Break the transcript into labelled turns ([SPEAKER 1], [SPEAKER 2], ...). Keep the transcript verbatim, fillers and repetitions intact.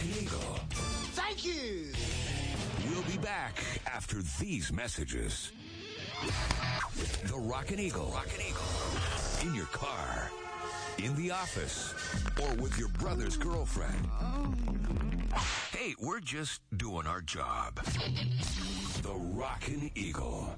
[SPEAKER 1] Rockin' Eagle.
[SPEAKER 2] Thank you.
[SPEAKER 1] We'll be back after these messages. The Rockin' Eagle. Rockin' Eagle. In your car, in the office, or with your brother's girlfriend. Hey, we're just doing our job. The Rockin' Eagle.